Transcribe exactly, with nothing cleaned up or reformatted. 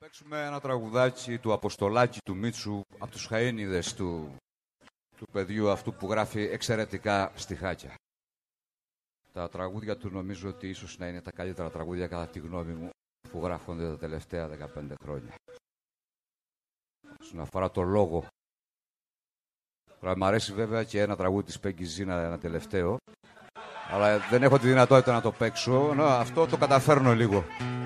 παίξουμε ένα τραγουδάκι του Αποστολάκη του Μίτσου από τους χαΐνιδες του, του παιδιού αυτού που γράφει εξαιρετικά στιχάκια. Τα τραγούδια του νομίζω ότι ίσως να είναι τα καλύτερα τραγούδια κατά τη γνώμη μου που γράφονται τα τελευταία δεκαπέντε χρόνια. Όσον αφορά το λόγο. Μ' αρέσει βέβαια και ένα τραγούδι της Πέγκη Ζήνα, ένα τελευταίο. Αλλά δεν έχω τη δυνατότητα να το παίξω. Να, αυτό το καταφέρνω λίγο.